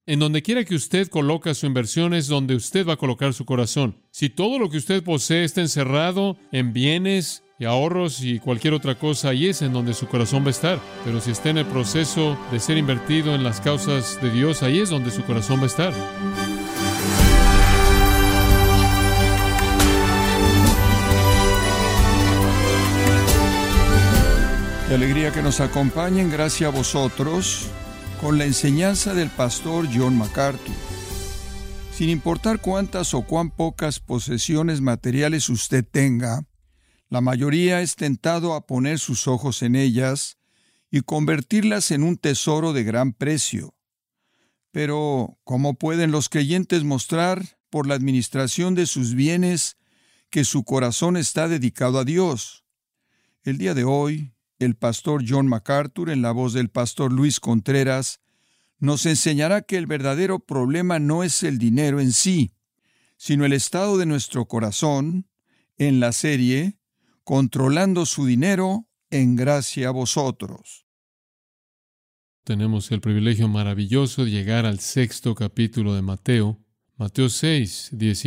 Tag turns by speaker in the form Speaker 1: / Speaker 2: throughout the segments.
Speaker 1: En donde quiera que usted coloca su inversión es donde usted va a colocar su corazón. Si todo lo que usted posee está encerrado en bienes y ahorros y cualquier otra cosa, ahí es en donde su corazón va a estar. Pero si está en el proceso de ser invertido en las causas de Dios, ahí es donde su corazón va a estar.
Speaker 2: Qué alegría que nos acompañen, gracias a vosotros, con la enseñanza del pastor John MacArthur. Sin importar cuántas o cuán pocas posesiones materiales usted tenga, la mayoría es tentado a poner sus ojos en ellas y convertirlas en un tesoro de gran precio. Pero, ¿cómo pueden los creyentes mostrar, por la administración de sus bienes, que su corazón está dedicado a Dios? El día de hoy, el pastor John MacArthur, en la voz del pastor Luis Contreras, nos enseñará que el verdadero problema no es el dinero en sí, sino el estado de nuestro corazón, en la serie Controlando su dinero en gracia a vosotros.
Speaker 1: Tenemos el privilegio maravilloso de llegar al 6º capítulo de Mateo, Mateo 6,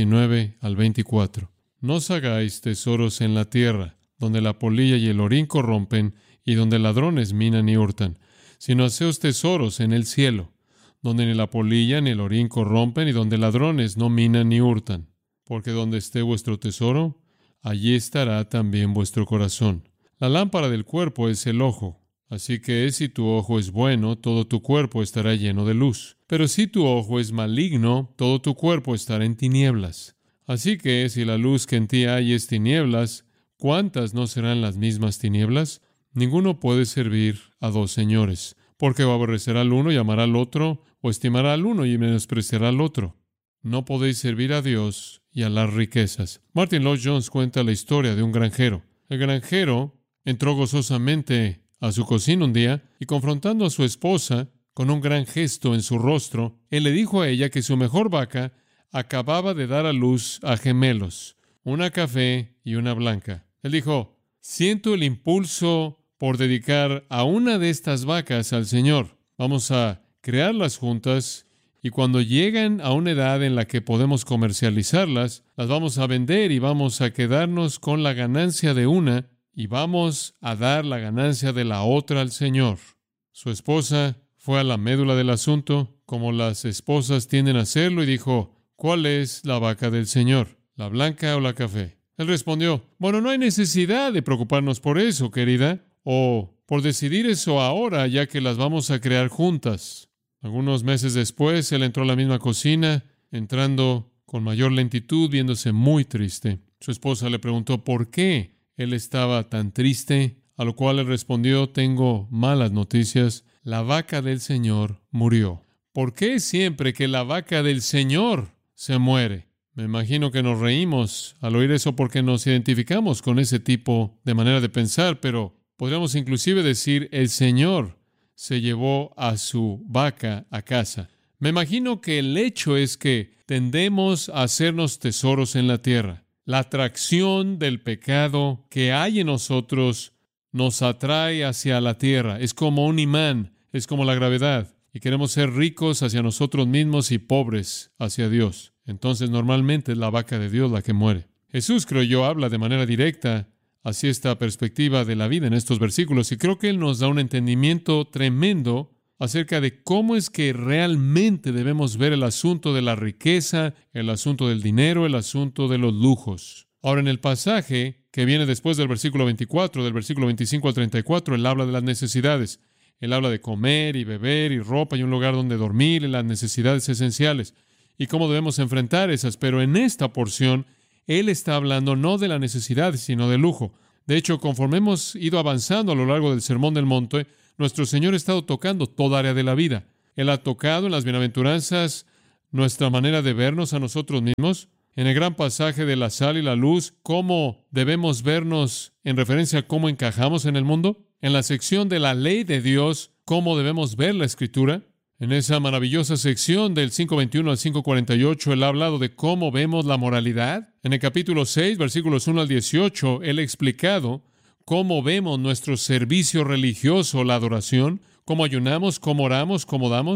Speaker 1: 19 al 24. No os hagáis tesoros en la tierra, donde la polilla y el orín corrompen, y donde ladrones minan y hurtan, sino haceos tesoros en el cielo, donde ni la polilla ni el orín corrompen, y donde ladrones no minan ni hurtan. Porque donde esté vuestro tesoro, allí estará también vuestro corazón. La lámpara del cuerpo es el ojo. Así que si tu ojo es bueno, todo tu cuerpo estará lleno de luz. Pero si tu ojo es maligno, todo tu cuerpo estará en tinieblas. Así que si la luz que en ti hay es tinieblas, ¿cuántas no serán las mismas tinieblas? Ninguno puede servir a dos señores, porque o aborrecerá al uno y amará al otro, o estimará al uno y menospreciará al otro. No podéis servir a Dios y a las riquezas. Martin Lloyd-Jones cuenta la historia de un granjero. El granjero entró gozosamente a su cocina un día y, confrontando a su esposa con un gran gesto en su rostro, él le dijo a ella que su mejor vaca acababa de dar a luz a gemelos, una café y una blanca. Él dijo: siento el impulso por dedicar a una de estas vacas al Señor. Vamos a crearlas juntas y cuando llegan a una edad en la que podemos comercializarlas, las vamos a vender y vamos a quedarnos con la ganancia de una y vamos a dar la ganancia de la otra al Señor. Su esposa fue a la médula del asunto, como las esposas tienden a hacerlo, y dijo: ¿cuál es la vaca del Señor? ¿La blanca o la café? Él respondió: bueno, no hay necesidad de preocuparnos por eso, querida, o por decidir eso ahora, ya que las vamos a crear juntas. Algunos meses después, él entró a la misma cocina, entrando con mayor lentitud, viéndose muy triste. Su esposa le preguntó por qué él estaba tan triste, a lo cual él respondió: tengo malas noticias, la vaca del Señor murió. ¿Por qué siempre que la vaca del Señor se muere? Me imagino que nos reímos al oír eso porque nos identificamos con ese tipo de manera de pensar, pero podríamos inclusive decir: el Señor se llevó a su vaca a casa. Me imagino que el hecho es que tendemos a hacernos tesoros en la tierra. La atracción del pecado que hay en nosotros nos atrae hacia la tierra. Es como un imán, es como la gravedad. Y queremos ser ricos hacia nosotros mismos y pobres hacia Dios. Entonces, normalmente es la vaca de Dios la que muere. Jesús, creo yo, habla de manera directa hacia esta perspectiva de la vida en estos versículos, y creo que Él nos da un entendimiento tremendo acerca de cómo es que realmente debemos ver el asunto de la riqueza, el asunto del dinero, el asunto de los lujos. Ahora, en el pasaje que viene después del versículo 24, del versículo 25 al 34, Él habla de las necesidades. Él habla de comer y beber y ropa y un lugar donde dormir y las necesidades esenciales y cómo debemos enfrentar esas. Pero en esta porción, Él está hablando no de la necesidad, sino del lujo. De hecho, conforme hemos ido avanzando a lo largo del Sermón del Monte, nuestro Señor ha estado tocando toda área de la vida. Él ha tocado en las bienaventuranzas nuestra manera de vernos a nosotros mismos. En el gran pasaje de la sal y la luz, cómo debemos vernos en referencia a cómo encajamos en el mundo. En la sección de la ley de Dios, cómo debemos ver la Escritura. En esa maravillosa sección del 5:21 al 5:48, Él ha hablado de cómo vemos la moralidad. En el capítulo 6, versículos 1 al 18, Él ha explicado cómo vemos nuestro servicio religioso, la adoración, cómo ayunamos, cómo oramos, cómo damos.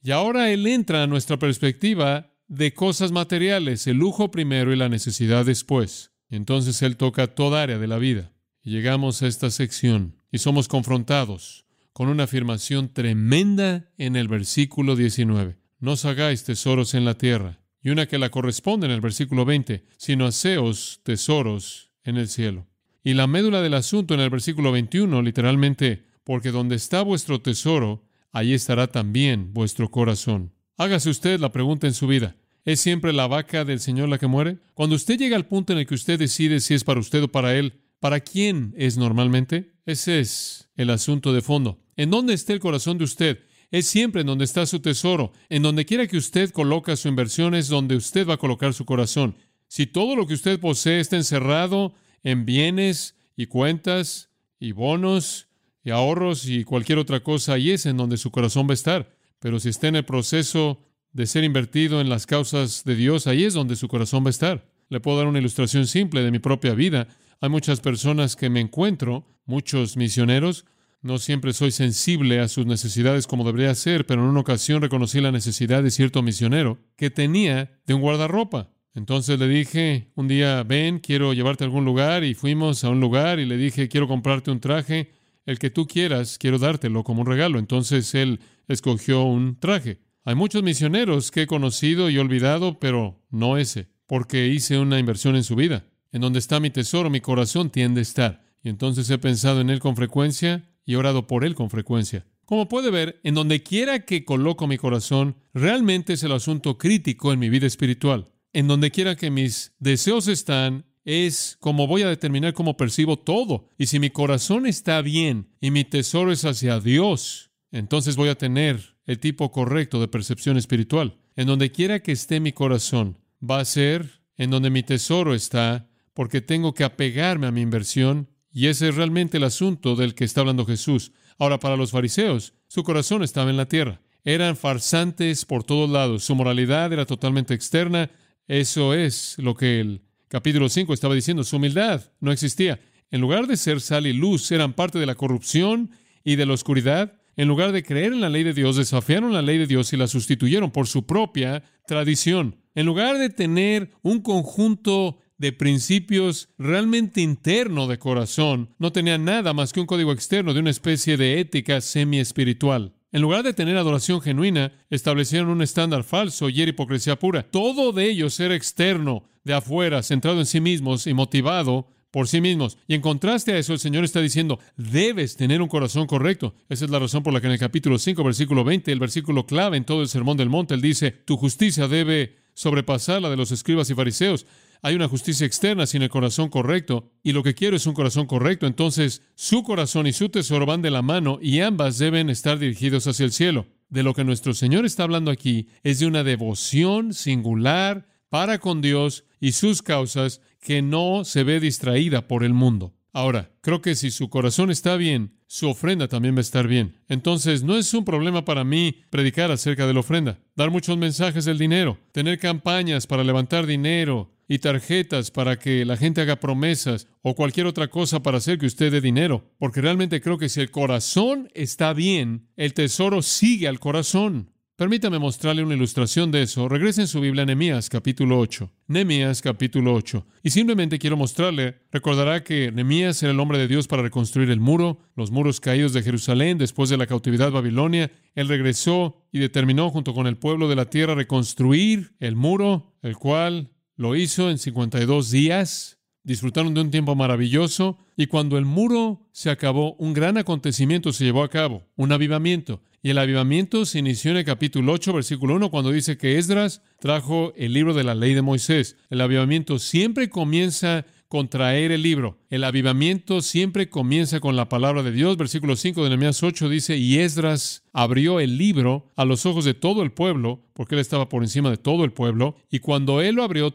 Speaker 1: Y ahora Él entra a nuestra perspectiva de cosas materiales, el lujo primero y la necesidad después. Entonces Él toca toda área de la vida. Y llegamos a esta sección y somos confrontados con una afirmación tremenda en el versículo 19. No os hagáis tesoros en la tierra. Y una que la corresponde en el versículo 20, sino haceos tesoros en el cielo. Y la médula del asunto en el versículo 21, literalmente, porque donde está vuestro tesoro, allí estará también vuestro corazón. Hágase usted la pregunta en su vida. ¿Es siempre la vaca del Señor la que muere? Cuando usted llega al punto en el que usted decide si es para usted o para Él, ¿para quién es normalmente? Ese es el asunto de fondo. ¿En dónde está el corazón de usted? Es siempre en donde está su tesoro. En donde quiera que usted coloca su inversión es donde usted va a colocar su corazón. Si todo lo que usted posee está encerrado en bienes y cuentas y bonos y ahorros y cualquier otra cosa, ahí es en donde su corazón va a estar. Pero si está en el proceso de ser invertido en las causas de Dios, ahí es donde su corazón va a estar. Le puedo dar una ilustración simple de mi propia vida. Hay muchas personas que me encuentro, muchos misioneros. No siempre soy sensible a sus necesidades como debería ser, pero en una ocasión reconocí la necesidad de cierto misionero que tenía de un guardarropa. Entonces le dije un día, ven, quiero llevarte a algún lugar, y fuimos a un lugar y le dije, quiero comprarte un traje, el que tú quieras, quiero dártelo como un regalo. Entonces él escogió un traje. Hay muchos misioneros que he conocido y olvidado, pero no ese, porque hice una inversión en su vida. En donde está mi tesoro, mi corazón tiende a estar. Y entonces he pensado en él con frecuencia y he orado por él con frecuencia. Como puede ver, en donde quiera que coloco mi corazón, realmente es el asunto crítico en mi vida espiritual. En donde quiera que mis deseos están, es como voy a determinar cómo percibo todo. Y si mi corazón está bien y mi tesoro es hacia Dios, entonces voy a tener el tipo correcto de percepción espiritual. En donde quiera que esté mi corazón, va a ser en donde mi tesoro está, porque tengo que apegarme a mi inversión, y ese es realmente el asunto del que está hablando Jesús. Ahora, para los fariseos, su corazón estaba en la tierra. Eran farsantes por todos lados. Su moralidad era totalmente externa. Eso es lo que el capítulo 5 estaba diciendo. Su humildad no existía. En lugar de ser sal y luz, eran parte de la corrupción y de la oscuridad. En lugar de creer en la ley de Dios, desafiaron la ley de Dios y la sustituyeron por su propia tradición. En lugar de tener un conjunto de principios realmente interno de corazón, no tenían nada más que un código externo de una especie de ética semi-espiritual. En lugar de tener adoración genuina, establecieron un estándar falso y era hipocresía pura. Todo de ellos era externo, de afuera, centrado en sí mismos y motivado por sí mismos. Y en contraste a eso, el Señor está diciendo, debes tener un corazón correcto. Esa es la razón por la que en el capítulo 5, versículo 20, el versículo clave en todo el Sermón del Monte, Él dice, tu justicia debe sobrepasar la de los escribas y fariseos. Hay una justicia externa sin el corazón correcto, y lo que quiero es un corazón correcto. Entonces, su corazón y su tesoro van de la mano, y ambas deben estar dirigidos hacia el cielo. De lo que nuestro Señor está hablando aquí es de una devoción singular para con Dios y sus causas que no se ve distraída por el mundo. Ahora, creo que si su corazón está bien, su ofrenda también va a estar bien. Entonces, no es un problema para mí predicar acerca de la ofrenda, dar muchos mensajes del dinero, tener campañas para levantar dinero y tarjetas para que la gente haga promesas o cualquier otra cosa para hacer que usted dé dinero. Porque realmente creo que si el corazón está bien, el tesoro sigue al corazón. Permítame mostrarle una ilustración de eso. Regrese en su Biblia a Nehemías capítulo 8. Nehemías capítulo 8. Y simplemente quiero mostrarle, recordará que Nehemías era el hombre de Dios para reconstruir el muro, los muros caídos de Jerusalén después de la cautividad babilonia. Él regresó y determinó junto con el pueblo de la tierra reconstruir el muro, el cual lo hizo en 52 días. Disfrutaron de un tiempo maravilloso. Y cuando el muro se acabó, un gran acontecimiento se llevó a cabo, un avivamiento. Y el avivamiento se inició en el capítulo 8, versículo 1, cuando dice que Esdras trajo el libro de la ley de Moisés. El avivamiento siempre comienza con traer el libro. El avivamiento siempre comienza con la palabra de Dios. Versículo 5 de Nehemías 8 dice, y Esdras abrió el libro a los ojos de todo el pueblo, porque él estaba por encima de todo el pueblo, y cuando él lo abrió,